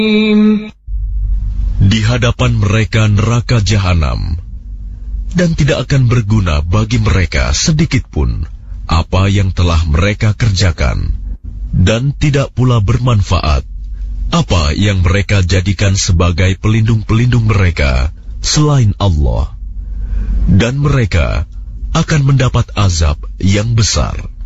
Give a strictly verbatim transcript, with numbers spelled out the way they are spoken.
Di hadapan mereka neraka jahanam, dan tidak akan berguna bagi mereka sedikitpun apa yang telah mereka kerjakan, dan tidak pula bermanfaat apa yang mereka jadikan sebagai pelindung-pelindung mereka selain Allah, dan mereka akan mendapat azab yang besar.